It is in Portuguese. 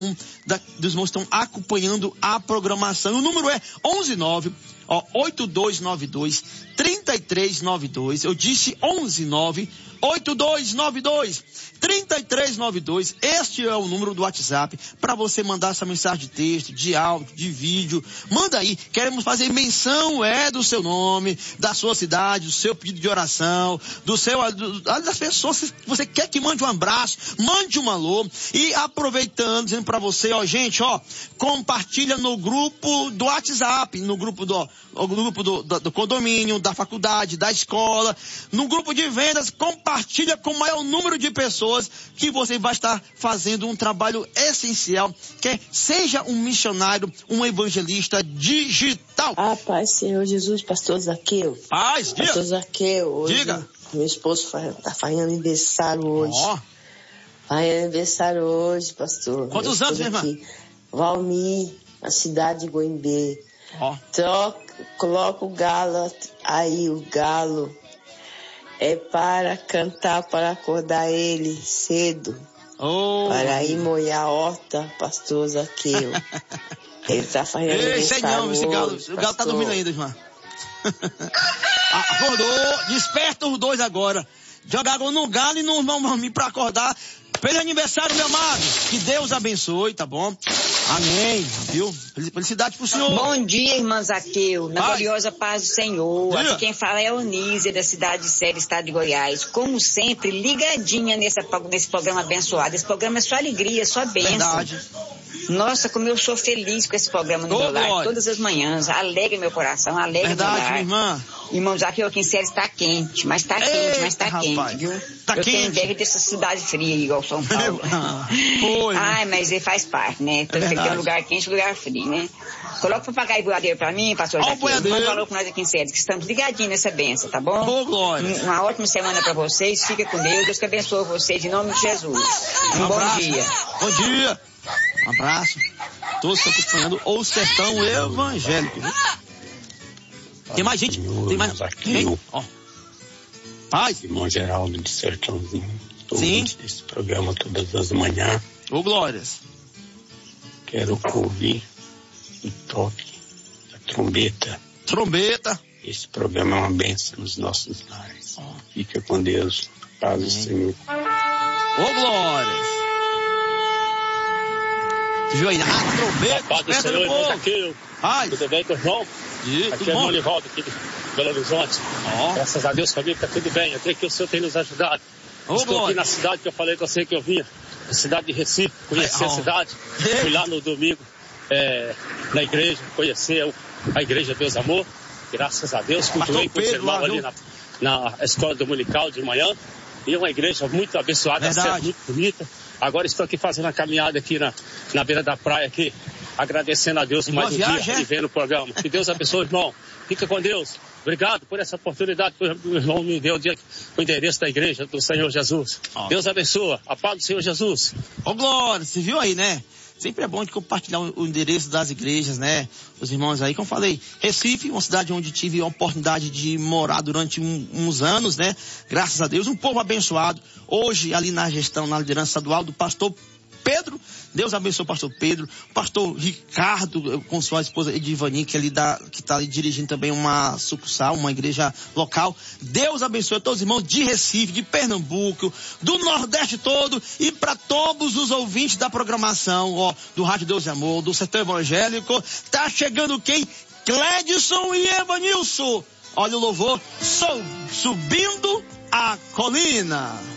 dos irmãos que estão acompanhando a programação. O número é 119-8292-3392. Eu disse 119-8292-3392. Este é o número do WhatsApp para você mandar essa mensagem de texto, de áudio, de vídeo. Manda aí. Queremos fazer menção do seu nome, da sua cidade, do seu pedido de oração, das pessoas que você quer que mande um abraço, mande um alô. E aproveitando, dizendo para você, gente, compartilha no grupo do WhatsApp, no grupo do condomínio, da faculdade, da escola, no grupo de vendas. Compartilha com o maior número de pessoas, que você vai estar fazendo um trabalho essencial, que seja um missionário, um evangelista digital. Paz, Senhor Jesus, pastor Zaqueu. Paz, diga. Pastor Zaqueu, hoje, diga. Meu esposo está fazendo aniversário hoje. Faz aniversário hoje, pastor. Quantos anos, minha irmã? Valmir, na cidade de Goimbê. Coloca o galo aí, o galo é para cantar, para acordar ele cedo, para ir molhar a horta, pastor Zaqueu. Ele está fazendo aniversário hoje, o galo está dormindo ainda, irmã. Acordou, desperta os dois agora. Joga água no galo e no Valmir para acordar. Feliz aniversário, meu amado. Que Deus abençoe, tá bom? Amém, viu? Felicidade pro senhor. Bom dia, irmã Zaqueu. Na gloriosa paz do Senhor. Aqui quem fala é a Onísia, da cidade de Séria, estado de Goiás. Como sempre, ligadinha nesse programa abençoado. Esse programa é só alegria, só bênção. Verdade. Nossa, como eu sou feliz com esse programa no meu lar, todas as manhãs. Alegra meu coração, alegra meu lar. Verdade, minha irmã. Irmão Zaqueu, aqui em Séria está quente, mas está quente, viu? Eu tenho inveja dessa cidade fria, igual São Paulo. Mas ele faz parte, né? Tem um lugar quente e um lugar frio, né? Coloca o papagaio boiadeiro pra mim, pastor Zaqueu. Falou com nós aqui em Séria, que estamos ligadinhos nessa benção, tá bom? Glória. Uma ótima semana pra vocês, fica com Deus, Deus que abençoe vocês, em nome de Jesus. Bom dia. Bom dia. Um abraço. Todos estão acompanhando o Sertão Evangélico, viu? Tem mais gente? Tem mais gente? Paz. Irmão Geraldo de Sertãozinho. Sim. Esse programa todas as manhãs. Glórias. Quero ouvir o toque da trombeta. Trombeta. Esse programa é uma bênção nos nossos lares. Fica com Deus. Paz do Senhor. Glórias. Viu aí? Trombeta. Paz do Senhor, irmão Zaqueu. Tudo bem com o irmão? Aqui é o irmão Nivaldo, aqui de Belo Horizonte. Graças a Deus, comigo está tudo bem. Eu creio que o Senhor tem nos ajudado. Estou aqui na cidade que eu falei com você que eu vinha, a cidade de Recife, conheci a cidade. Fui lá no domingo, na igreja, conhecer a igreja Deus Amor. Graças a Deus, continuei com o irmão ali na escola dominical de manhã. E é uma igreja muito abençoada, muito bonita. Agora estou aqui fazendo a caminhada aqui na beira da praia aqui, agradecendo a Deus mais um dia e vendo o programa. Que Deus abençoe, irmão. Fica com Deus. Obrigado por essa oportunidade que o irmão me deu, o endereço da igreja do Senhor Jesus. Deus abençoa. A paz do Senhor Jesus. Glória, você viu aí, né? Sempre é bom de compartilhar o endereço das igrejas, né? Os irmãos aí, como eu falei, Recife, uma cidade onde tive a oportunidade de morar durante uns anos, né? Graças a Deus, um povo abençoado. Hoje, ali na gestão, na liderança estadual do pastor Pedro, Deus abençoe o pastor Pedro, o pastor Ricardo, com sua esposa Edivani, que está ali dirigindo também uma sucursal, uma igreja local. Deus abençoe a todos os irmãos de Recife, de Pernambuco, do Nordeste todo, e para todos os ouvintes da programação, do Rádio Deus e Amor, do Sertão Evangélico. Tá chegando quem? Cledson e Evanilson. Olha o louvor, subindo a colina.